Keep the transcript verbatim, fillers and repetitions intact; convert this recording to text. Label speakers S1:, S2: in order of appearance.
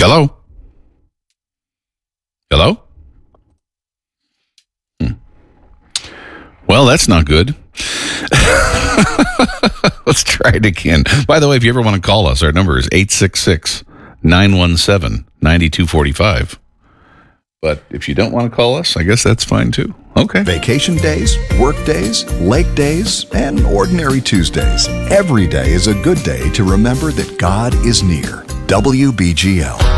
S1: Hello? Hello? Hmm. Well, that's not good. Let's try it again. By the way, if you ever want to call us, our number is eight six six, nine one seven, nine two four five. But if you don't want to call us, I guess that's fine too. Okay.
S2: Vacation days, work days, lake days, and ordinary Tuesdays. Every day is a good day to remember that God is near. W B G L.